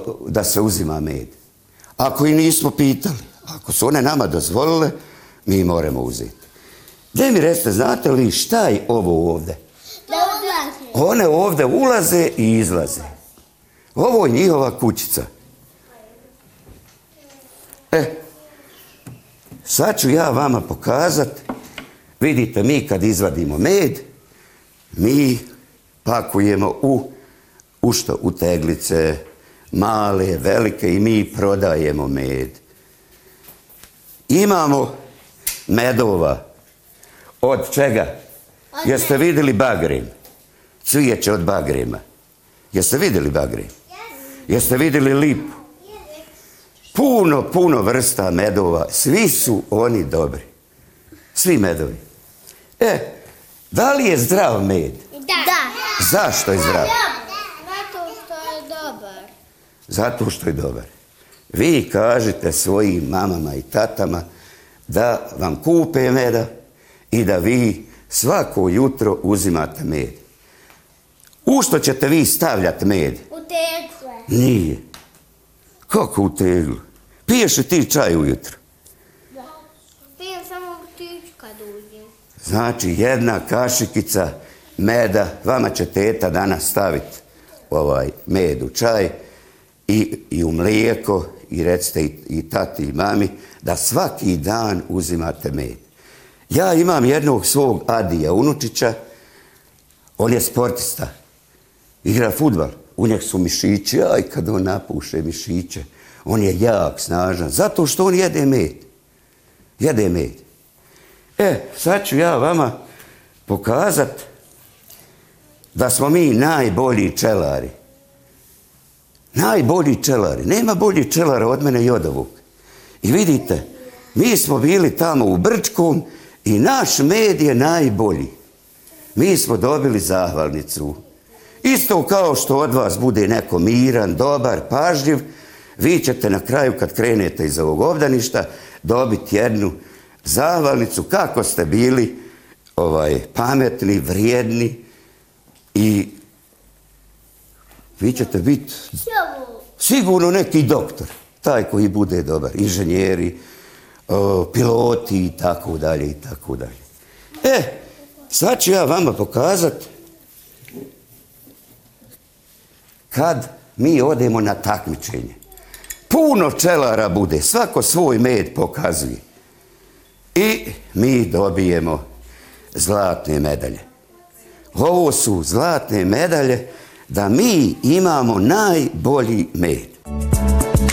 da se uzima med. Ako i nismo pitali, ako su one nama dozvolile, mi moramo uzeti. Gdje mi recite, znate li šta je ovo ovdje? One ovdje ulaze i izlaze. Ovo je njihova kućica. Sad ću ja vama pokazati. Vidite, mi kad izvadimo med, mi pakujemo u što? U teglice, male, velike, i mi prodajemo med. Imamo medova. Od čega? Jeste vidjeli bagrem? Cvijeće od bagrema. Jeste vidjeli bagrem? Jeste vidjeli lipu? Puno vrsta medova. Svi su oni dobri. Svi medovi. Da li je zdrav med? Da. Zašto je zdrav? Zato što je dobar. Zato što je dobar. Vi kažete svojim mamama i tatama da vam kupe meda i da vi svako jutro uzimate med. U što ćete vi stavljati med? U teglu. Nije. Kako u teglu? Piješ li ti čaj ujutro? Da. Pijem samo tić kad uđem. Znači, jedna kašikica meda, vama će teta danas staviti med u čaj i u mlijeko, i recite i tati i mami da svaki dan uzimate med. Ja imam jednog svog Adija unučića, on je sportista, igra fudbal, u njeg su mišići, aj kad on napuše mišiće, on je jak, snažan, zato što on jede med. Jede med. Sad ću ja vama pokazati da smo mi najbolji pčelari. Najbolji pčelari. Nema bolji pčelara od mene i od ovog. I vidite, mi smo bili tamo u Brčkom i naš med je najbolji. Mi smo dobili zahvalnicu. Isto kao što od vas bude neko miran, dobar, pažljiv, vi ćete na kraju kad krenete iz ovog obdaništa dobiti jednu zahvalnicu kako ste bili pametni, vrijedni i vi ćete biti sigurno neki doktor, taj koji bude dobar, inženjeri, piloti i tako dalje i tako dalje. Sad ću ja vama pokazati kad mi odemo na takmičenje. Puno pčelara bude, svako svoj med pokazuje. I mi dobijemo zlatne medalje. Ovo su zlatne medalje da mi imamo najbolji med.